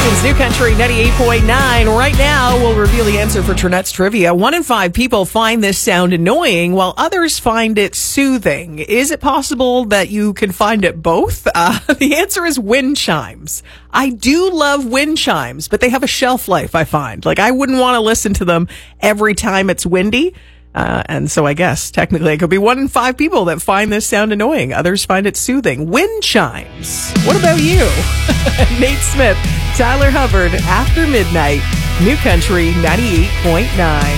It's New Country 98.9. Right now, we'll reveal the answer for Trinette's trivia. 1 in 5 people find this sound annoying, while others find it soothing. Is it possible that you can find it both? The answer is wind chimes. I do love wind chimes, but they have a shelf life, I find. Like, I wouldn't want to listen to them every time it's windy. And so I guess technically it could be 1 in 5 people that find this sound annoying. Others find it soothing. Wind chimes. What about you? Nate Smith, Tyler Hubbard, After Midnight, New Country 98.9.